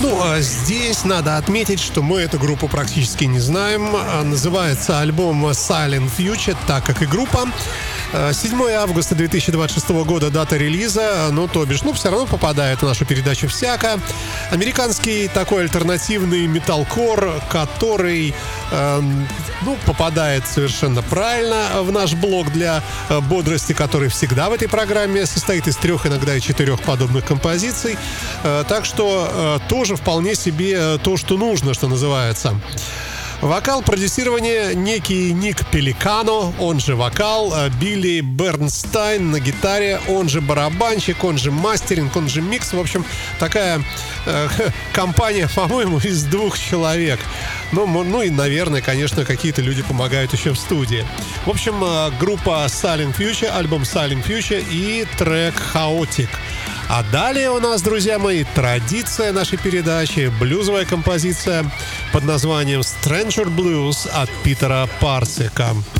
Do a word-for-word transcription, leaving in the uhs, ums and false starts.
Ну, а здесь надо отметить, что мы эту группу практически не знаем. Называется альбом Silent Future, так как и группа. седьмого августа две тысячи двадцать шестого года дата релиза, ну, то бишь, ну, все равно попадает в нашу передачу всяко. Американский такой альтернативный металкор, который, э, ну, попадает совершенно правильно в наш блок для э, бодрости, который всегда в этой программе состоит из трех, иногда и четырех подобных композиций. Э, так что э, тоже вполне себе то, что нужно, что называется. Вокал, продюсирование некий Ник Пеликано, он же вокал, Билли Бернстайн на гитаре, он же барабанщик, он же мастеринг, он же микс. В общем, такая э, компания, по-моему, из двух человек. Ну, ну и, наверное, конечно, какие-то люди помогают еще в студии. В общем, группа Silent Future, альбом Silent Future и трек Chaotic. А далее у нас, друзья мои, традиция нашей передачи, блюзовая композиция под названием Stranger Blues от Питера Парсека.